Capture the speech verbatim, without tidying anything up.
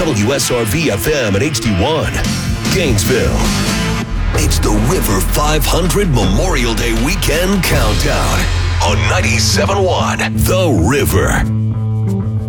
W S R V F M and H D one. Gainesville. It's the River five hundred Memorial Day Weekend Countdown on ninety-seven point one The River.